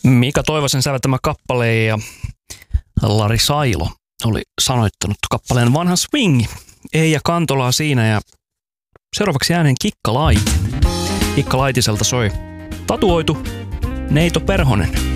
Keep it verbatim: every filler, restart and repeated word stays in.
Mika Toivosen säveltämä kappale ja Lari Sailo oli sanoittanut kappaleen Vanha swingi. Eija Kantolaa siinä ja seuraavaksi ääneen Kikka Laitinen. Kikka Laitiselta soi Tatuoitu Neito Perhonen.